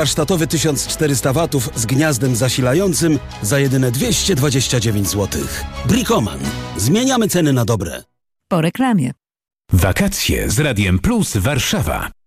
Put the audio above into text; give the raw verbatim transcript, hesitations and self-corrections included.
Warsztatowy tysiąc czterysta watów z gniazdem zasilającym za jedyne dwieście dwadzieścia dziewięć złotych. Bricoman. Zmieniamy ceny na dobre. Po reklamie. Wakacje z Radiem Plus Warszawa.